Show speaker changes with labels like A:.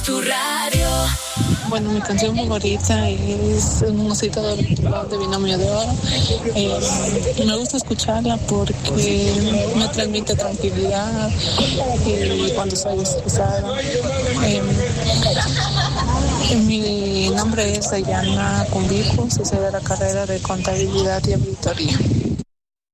A: tu radio.
B: Bueno, mi canción favorita es Un osito de Binomio de Oro. Me gusta escucharla porque me transmite tranquilidad cuando estoy estresada. Mi nombre es Dayana Cumbico, soy de la carrera de Contabilidad y Auditoría.